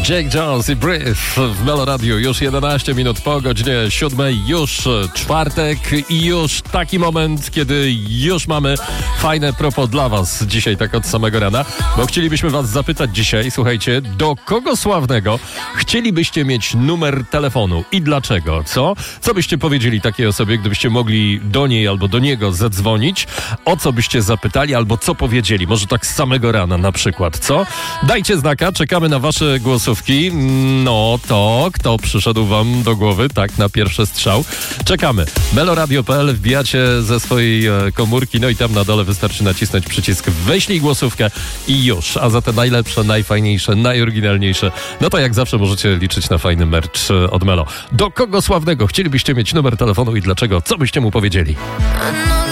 Jake Jones i Breathe w Melo Radio. Już 11 minut po godzinie 7, już czwartek i już taki moment, kiedy już mamy fajne propos dla was dzisiaj, tak od samego rana, bo chcielibyśmy was zapytać dzisiaj, słuchajcie, do kogo sławnego chcielibyście mieć numer telefonu i dlaczego? Co byście powiedzieli takiej osobie, gdybyście mogli do niej albo do niego zadzwonić? O co byście zapytali albo co powiedzieli? Może tak z samego rana na przykład, co? Dajcie znaka, czekamy na wasze głosówki. No to, kto przyszedł wam do głowy, tak, na pierwszy strzał. Czekamy. meloradio.pl, wbijacie ze swojej komórki, no i tam na dole wystarczy nacisnąć przycisk wyślij głosówkę i już. A za te najlepsze, najfajniejsze, najoryginalniejsze, no to jak zawsze możecie liczyć na fajny merch od Melo. Do kogo sławnego chcielibyście mieć numer telefonu i dlaczego? Co byście mu powiedzieli?